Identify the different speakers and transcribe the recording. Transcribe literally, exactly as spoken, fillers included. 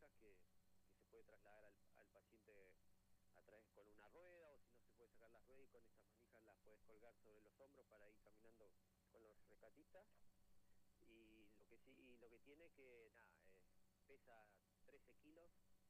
Speaker 1: manijas que, que se puede trasladar al, al paciente a través con una rueda, o si no se puede sacar las ruedas y con estas manijas las puedes colgar sobre los hombros para ir caminando con los rescatistas. Y lo que sí, y lo que tiene que, nada, eh, pesa trece kilos,